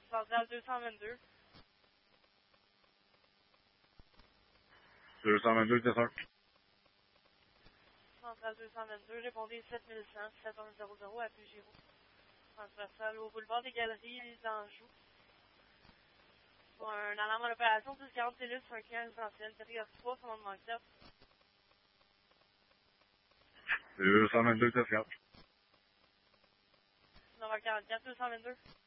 Centrale 222. 222, c'est ça. Centrale 222, répondez 7100 7100 à Pugiro. Transversale au boulevard des Galeries d'Anjou. Pour un alarme en opération, 1040 cellules sur un client résidentiel, catégorie 3, commandement 4. 222, c'est ça. 944, 222.